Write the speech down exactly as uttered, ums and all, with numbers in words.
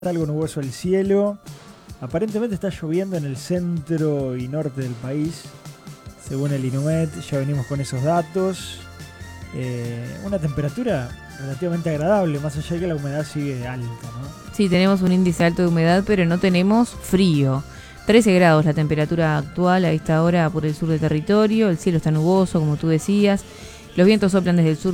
Algo nuboso el cielo. Aparentemente está lloviendo en el centro y norte del país, según el INUMED. Ya venimos con esos datos. Eh, una temperatura relativamente agradable, más allá de que la humedad sigue alta, ¿no? Sí, tenemos un índice alto de humedad, pero no tenemos frío. trece grados la temperatura actual a esta hora por el sur del territorio. El cielo está nuboso, como tú decías. Los vientos soplan desde el sur